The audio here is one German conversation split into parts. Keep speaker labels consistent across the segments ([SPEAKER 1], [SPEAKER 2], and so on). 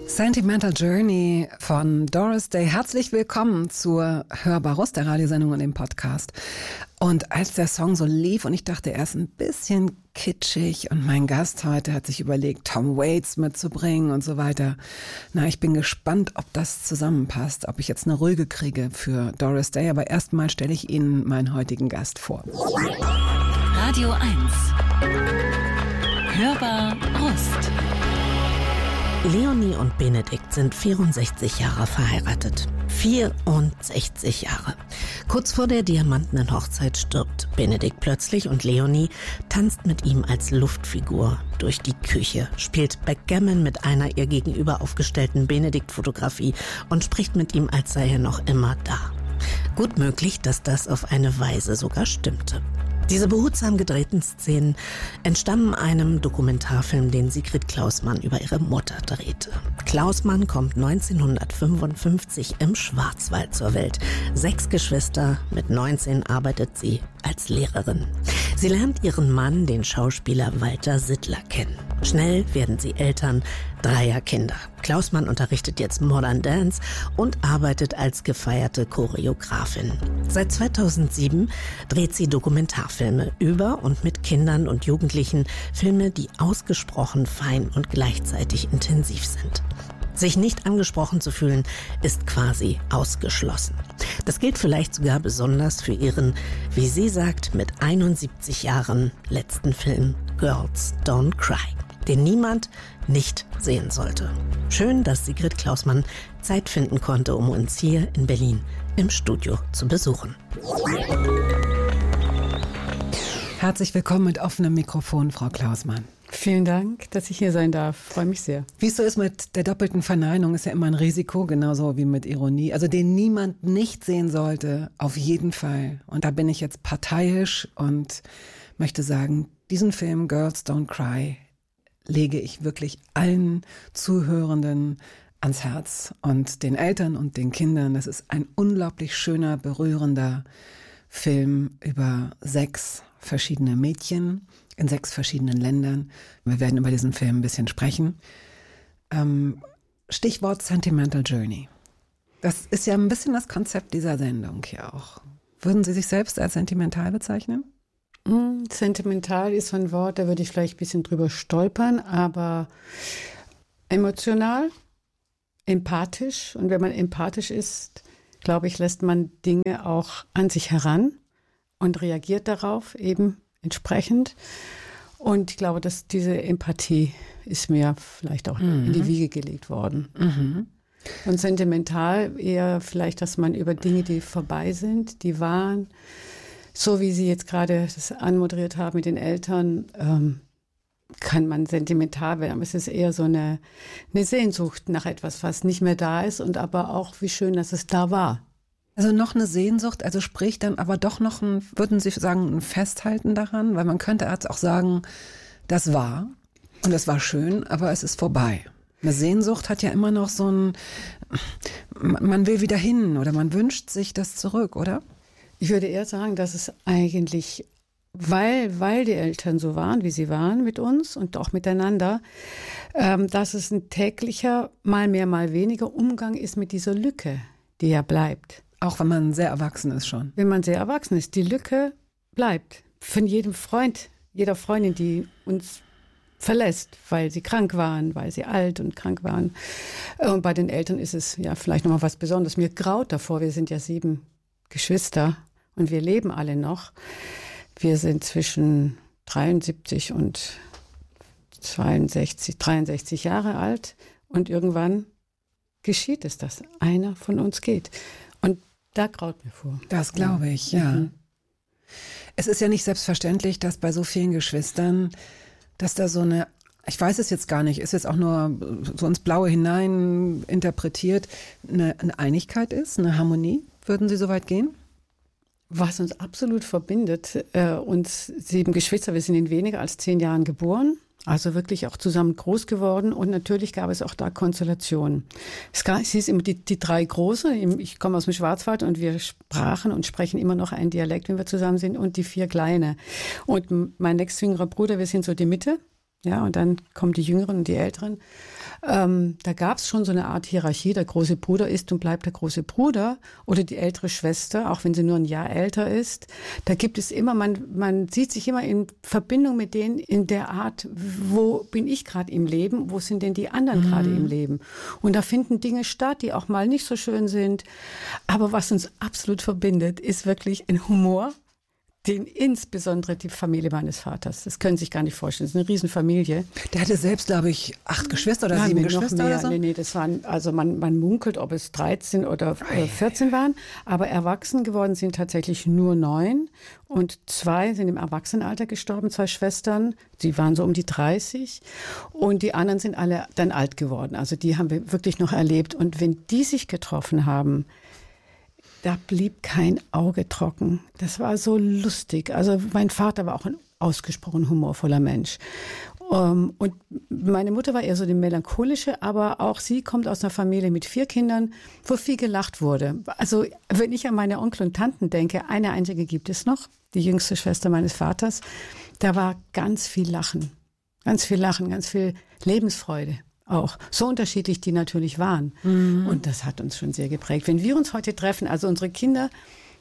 [SPEAKER 1] Sentimental Journey von Doris Day. Herzlich willkommen zur Hörbarus, der Radiosendung und dem Podcast. Und als der Song so lief und ich dachte, er ist ein bisschen kitschig und mein Gast heute hat sich überlegt, Tom Waits mitzubringen und so weiter. Na, ich bin gespannt, ob das zusammenpasst, ob ich jetzt eine Rüge kriege für Doris Day. Aber erstmal stelle ich Ihnen meinen heutigen Gast vor.
[SPEAKER 2] Radio 1. Hörbar Rust.
[SPEAKER 3] Leonie und Benedikt sind 64 Jahre verheiratet. 64 Jahre. Kurz vor der diamantenen Hochzeit stirbt Benedikt plötzlich und Leonie tanzt mit ihm als Luftfigur durch die Küche, spielt Backgammon mit einer ihr gegenüber aufgestellten Benedikt-Fotografie und spricht mit ihm, als sei er noch immer da. Gut möglich, dass das auf eine Weise sogar stimmte. Diese behutsam gedrehten Szenen entstammen einem Dokumentarfilm, den Sigrid Klausmann über ihre Mutter drehte. Klausmann kommt 1955 im Schwarzwald zur Welt. 6 Geschwister, mit 19 arbeitet sie als Lehrerin. Sie lernt ihren Mann, den Schauspieler Walter Sittler, kennen. Schnell werden sie Eltern 3 Kinder. Klausmann unterrichtet jetzt Modern Dance und arbeitet als gefeierte Choreografin. Seit 2007 dreht sie Dokumentarfilme über und mit Kindern und Jugendlichen, Filme, die ausgesprochen fein und gleichzeitig intensiv sind. Sich nicht angesprochen zu fühlen, ist quasi ausgeschlossen. Das gilt vielleicht sogar besonders für ihren, wie sie sagt, mit 71 Jahren letzten Film Girls Don't Cry, den niemand nicht sehen sollte. Schön, dass Sigrid Klausmann Zeit finden konnte, um uns hier in Berlin im Studio zu besuchen.
[SPEAKER 1] Herzlich willkommen mit offenem Mikrofon, Frau Klausmann.
[SPEAKER 4] Vielen Dank, dass ich hier sein darf. Freue mich sehr.
[SPEAKER 1] Wie es so ist mit der doppelten Verneinung, ist ja immer ein Risiko, genauso wie mit Ironie. Also den niemand nicht sehen sollte, auf jeden Fall. Und da bin ich jetzt parteiisch und möchte sagen, diesen Film Girls Don't Cry lege ich wirklich allen Zuhörenden ans Herz und den Eltern und den Kindern. Das ist ein unglaublich schöner, berührender Film über 6 verschiedene Mädchen in 6 verschiedenen Ländern. Wir werden über diesen Film ein bisschen sprechen. Stichwort Sentimental Journey. Das ist ja ein bisschen das Konzept dieser Sendung hier auch. Würden Sie sich selbst als sentimental bezeichnen?
[SPEAKER 4] Sentimental ist so ein Wort, da würde ich vielleicht ein bisschen drüber stolpern, aber emotional, empathisch. Und wenn man empathisch ist, glaube ich, lässt man Dinge auch an sich heran und reagiert darauf eben entsprechend. Und ich glaube, dass diese Empathie ist mir vielleicht auch in die Wiege gelegt worden. Und sentimental eher vielleicht, dass man über Dinge, die vorbei sind, die waren, so wie Sie jetzt gerade das anmoderiert haben mit den Eltern, kann man sentimental werden. Aber es ist eher so eine Sehnsucht nach etwas, was nicht mehr da ist und aber auch, wie schön, dass es da war.
[SPEAKER 1] Also noch eine Sehnsucht, also sprich dann aber doch noch würden Sie sagen, ein Festhalten daran? Weil man könnte auch sagen, das war und es war schön, aber es ist vorbei. Eine Sehnsucht hat ja immer noch so man will wieder hin oder man wünscht sich das zurück, oder?
[SPEAKER 4] Ich würde eher sagen, dass es eigentlich, weil die Eltern so waren, wie sie waren mit uns und auch miteinander, dass es ein täglicher, mal mehr, mal weniger Umgang ist mit dieser Lücke, die ja bleibt.
[SPEAKER 1] Auch wenn man sehr erwachsen ist schon.
[SPEAKER 4] Wenn man sehr erwachsen ist, die Lücke bleibt. Von jedem Freund, jeder Freundin, die uns verlässt, weil sie krank waren, weil sie alt und krank waren. Und bei den Eltern ist es ja vielleicht nochmal was Besonderes. Mir graut davor, wir sind ja 7 Geschwister und wir leben alle noch. Wir sind zwischen 73 und 63 Jahre alt und irgendwann geschieht es, dass einer von uns geht. Und da graut mir vor.
[SPEAKER 1] Das glaube ich, ja. Es ist ja nicht selbstverständlich, dass bei so vielen Geschwistern, dass da so eine, ich weiß es jetzt gar nicht, ist jetzt auch nur so ins Blaue hinein interpretiert, eine Einigkeit ist, eine Harmonie. Würden Sie so weit gehen?
[SPEAKER 4] Was uns absolut verbindet, uns 7 Geschwister, wir sind in weniger als 10 Jahren geboren. Also wirklich auch zusammen groß geworden und natürlich gab es auch da Konstellationen. Es hieß immer die 3 Große, ich komme aus dem Schwarzwald und wir sprachen und sprechen immer noch einen Dialekt, wenn wir zusammen sind, und die 4 Kleine. Und mein nächstjüngerer Bruder, wir sind so die Mitte, Ja, und dann kommen die Jüngeren und die Älteren. Da gab es schon so eine Art Hierarchie. Der große Bruder ist und bleibt der große Bruder oder die ältere Schwester, auch wenn sie nur ein Jahr älter ist. Da gibt es immer, man sieht sich immer in Verbindung mit denen in der Art, wo bin ich gerade im Leben, wo sind denn die anderen gerade im Leben? Und da finden Dinge statt, die auch mal nicht so schön sind. Aber was uns absolut verbindet, ist wirklich ein Humor, den insbesondere die Familie meines Vaters. Das können Sie sich gar nicht vorstellen. Das ist eine Riesenfamilie.
[SPEAKER 1] Der hatte selbst, glaube ich, 8 Geschwister oder 7 Geschwister oder so?
[SPEAKER 4] Nee, das waren, also man munkelt, ob es 13 oder 14 waren. Aber erwachsen geworden sind tatsächlich nur 9. Und 2 sind im Erwachsenenalter gestorben, 2 Schwestern. Die waren so um die 30. Und die anderen sind alle dann alt geworden. Also die haben wir wirklich noch erlebt. Und wenn die sich getroffen haben, da blieb kein Auge trocken. Das war so lustig. Also mein Vater war auch ein ausgesprochen humorvoller Mensch. Und meine Mutter war eher so die melancholische, aber auch sie kommt aus einer Familie mit 4 Kindern, wo viel gelacht wurde. Also wenn ich an meine Onkel und Tanten denke, eine einzige gibt es noch, die jüngste Schwester meines Vaters, da war ganz viel Lachen, ganz viel Lebensfreude. Auch so unterschiedlich die natürlich waren. Und das hat uns schon sehr geprägt. Wenn wir uns heute treffen, also unsere Kinder,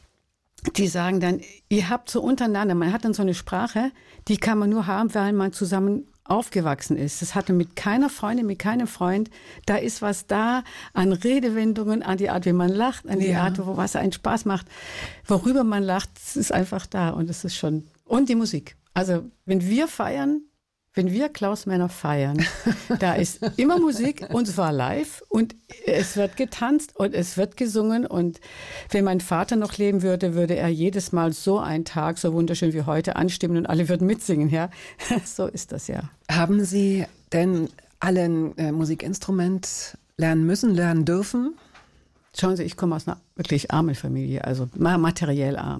[SPEAKER 4] die sagen dann, ihr habt so untereinander, man hat dann so eine Sprache, die kann man nur haben, weil man zusammen aufgewachsen ist. Das hatte mit keiner Freundin, mit keinem Freund. Da ist was da an Redewendungen, an die Art, wie man lacht, an die Art, was einen Spaß macht, worüber man lacht, das ist einfach da. Und das ist schon, und die Musik. Also wenn wir feiern, wenn wir Klaus Männer feiern, da ist immer Musik und zwar live und es wird getanzt und es wird gesungen und wenn mein Vater noch leben würde, würde er jedes Mal so einen Tag, so wunderschön wie heute, anstimmen und alle würden mitsingen, ja. So ist das ja.
[SPEAKER 1] Haben Sie denn alle ein Musikinstrument lernen müssen, lernen dürfen?
[SPEAKER 4] Schauen Sie, ich komme aus einer wirklich armen Familie, also materiell arm.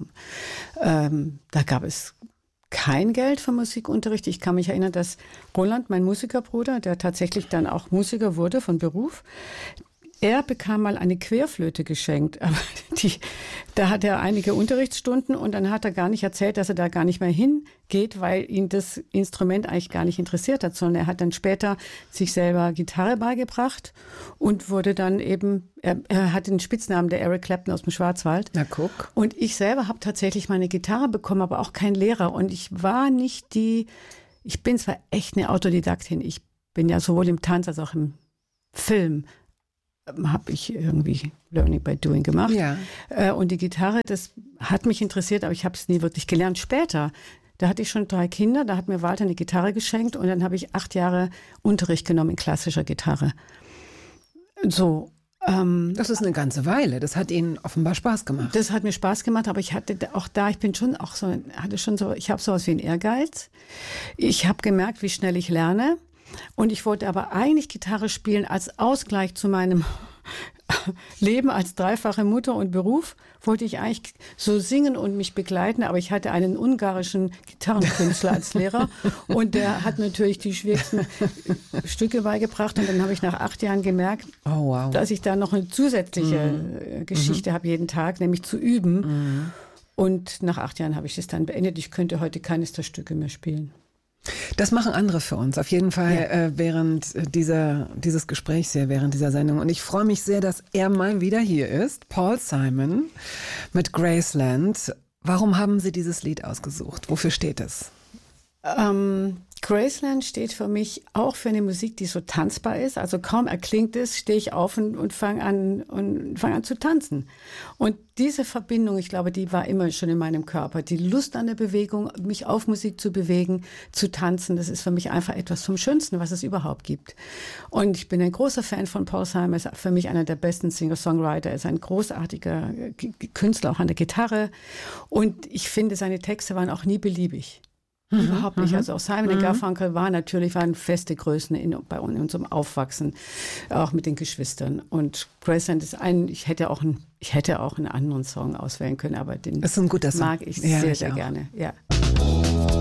[SPEAKER 4] Da gab es kein Geld für Musikunterricht. Ich kann mich erinnern, dass Roland, mein Musikerbruder, der tatsächlich dann auch Musiker wurde von Beruf, er bekam mal eine Querflöte geschenkt. Aber da hat er einige Unterrichtsstunden und dann hat er gar nicht erzählt, dass er da gar nicht mehr hingeht, weil ihn das Instrument eigentlich gar nicht interessiert hat, sondern er hat dann später sich selber Gitarre beigebracht und wurde dann eben, er hat den Spitznamen der Eric Clapton aus dem Schwarzwald.
[SPEAKER 1] Na guck.
[SPEAKER 4] Und ich selber habe tatsächlich meine Gitarre bekommen, aber auch kein Lehrer. Und ich bin zwar echt eine Autodidaktin, ich bin ja sowohl im Tanz als auch im Film, habe ich irgendwie Learning by Doing gemacht. Ja. Und die Gitarre, das hat mich interessiert, aber ich habe es nie wirklich gelernt. Später, da hatte ich schon 3 Kinder, da hat mir Walter eine Gitarre geschenkt und dann habe ich 8 Jahre Unterricht genommen in klassischer Gitarre. So.
[SPEAKER 1] Das ist eine ganze Weile. Das hat Ihnen offenbar Spaß gemacht.
[SPEAKER 4] Das hat mir Spaß gemacht, aber ich hatte auch da, ich habe sowas wie einen Ehrgeiz. Ich habe gemerkt, wie schnell ich lerne. Und ich wollte aber eigentlich Gitarre spielen als Ausgleich zu meinem Leben als dreifache Mutter und Beruf. Wollte ich eigentlich so singen und mich begleiten, aber ich hatte einen ungarischen Gitarrenkünstler als Lehrer und der hat natürlich die schwierigsten Stücke beigebracht und dann habe ich nach 8 Jahren gemerkt, dass ich da noch eine zusätzliche Geschichte habe jeden Tag, nämlich zu üben. Und nach 8 Jahren habe ich das dann beendet. Ich könnte heute keines der Stücke mehr spielen.
[SPEAKER 1] Das machen andere für uns, auf jeden Fall während dieses Gesprächs hier, während dieser Sendung. Und ich freue mich sehr, dass er mal wieder hier ist, Paul Simon mit Graceland. Warum haben Sie dieses Lied ausgesucht? Wofür steht es?
[SPEAKER 4] Graceland steht für mich auch für eine Musik, die so tanzbar ist. Also kaum erklingt es, stehe ich auf und fange an zu tanzen. Und diese Verbindung, ich glaube, die war immer schon in meinem Körper. Die Lust an der Bewegung, mich auf Musik zu bewegen, zu tanzen, das ist für mich einfach etwas vom Schönsten, was es überhaupt gibt. Und ich bin ein großer Fan von Paul Simon, ist für mich einer der besten Singer-Songwriter, ist ein großartiger Künstler, auch an der Gitarre. Und ich finde, seine Texte waren auch nie beliebig. Überhaupt nicht. Also auch Simon und Garfunkel waren feste Größen bei unserem Aufwachsen, auch mit den Geschwistern. Und Graceland ist ich hätte auch einen anderen Song auswählen können, aber den
[SPEAKER 1] ist ein guter Song.
[SPEAKER 4] Mag ich sehr, sehr gerne. Ja.